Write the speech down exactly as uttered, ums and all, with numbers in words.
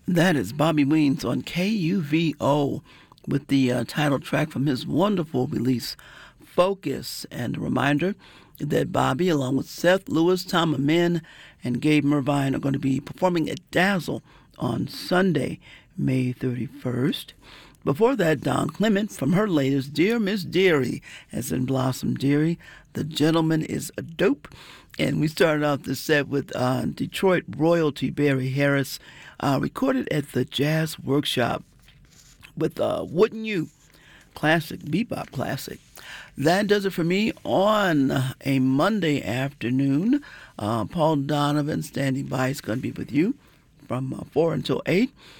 That is Bobby Weens on K U V O with the uh, title track from his wonderful release, Focus. And a reminder that Bobby, along with Seth Lewis, Tom Amin, and Gabe Mervine, are going to be performing at Dazzle on Sunday, May thirty-first. Before that, Don Clement from her latest Dear Miss Dearie, as in Blossom Dearie, The Gentleman is a Dope. And we started off the set with uh, Detroit royalty Barry Harris, uh, recorded at the Jazz Workshop with uh, Wouldn't You? Classic, bebop classic. That does it for me on a Monday afternoon. Uh, Paul Donovan standing by is going to be with you from uh, four until eight.